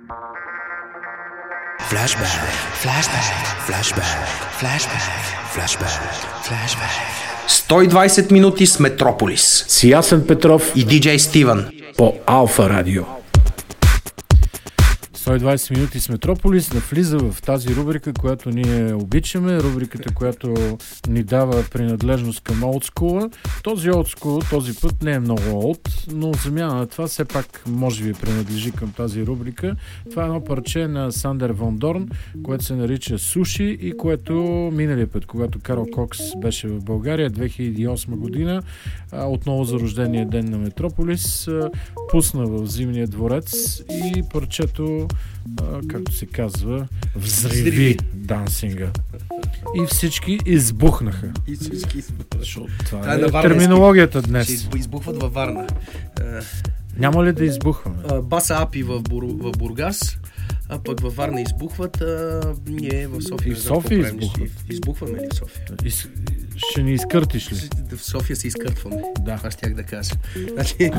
Flashback, flashback, flashback, flashback, flashback, flashback. 120 минути с Метрополис. С Ясен Петров и диджей Стивън по Алфа Радио. 120 минути с Метрополис навлиза в тази рубрика, която ние обичаме, рубриката, която ни дава принадлежност към олдскула. Този олдскул този път не е много олд, но в замяна на това все пак може би принадлежи към тази рубрика. Това е едно парче на Сандер Ван Дорн, което се нарича Суши и което миналия път, когато Карл Кокс беше в България, 2008 година, отново за рождения ден на Метрополис, пусна в Зимния дворец и парчето, както се казва, взриви дансинга. И всички избухнаха. Защото това е терминологията днес. Ще избухват във Варна. Няма ли да избухваме? Баса Апи в Бургас, а пък във Варна избухват, ние в София. И в София избухват. Избухваме ли в София? Ще ни изкъртиш ли? В София се изкъртваме. Да. Това щях да кажа. Значи,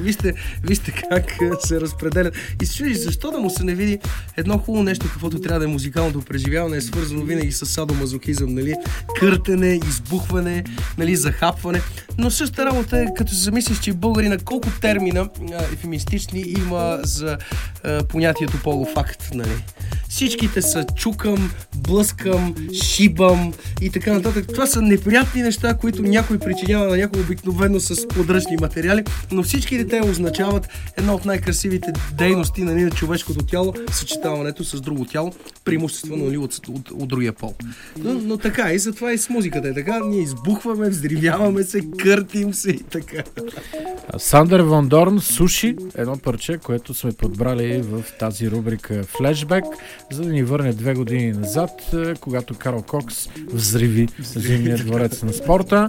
вижте как се разпределят. И се чудиш, защо да му се не види едно хубаво нещо, каквото трябва да е музикалното преживяване, е свързано винаги с садомазохизъм, нали? Къртене, избухване, нали? Захапване. Но същата работа е, като се замислиш, че българина колко термина ефемистични има за понятието полуфакт, нали? Всичките са чукам, блъскам, шибам и така нататък. Това са неприятни неща, които някой причинява на някой обикновено с подръчни материали, но всички те означават една от най-красивите дейности на човешкото тяло, съчетаването с друго тяло, преимуществено нали, от другия пол. Но така и затова и с музиката е така. Ние избухваме, взривяваме се, къртим се и така. Сандер Ван Дорн, Суши, едно парче, което сме подбрали в тази рубрика Флешбек, за да ни върне 2 години назад, когато Карл Кокс взриви Зимния дворец на спорта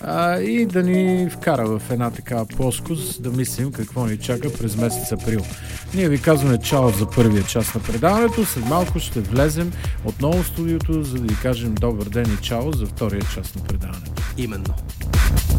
и да ни вкара в една такава плоскост да мислим какво ни чака през месец април. Ние ви казваме чао за първия час на предаването, след малко ще влезем отново в студиото, за да ви кажем добър ден и чао за втория час на предаването. Именно.